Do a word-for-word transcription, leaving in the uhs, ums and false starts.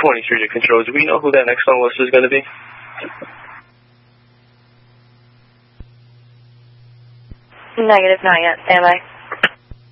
twenty-three to control. Do we know who that next on the list is going to be? Negative, not yet. Stand by.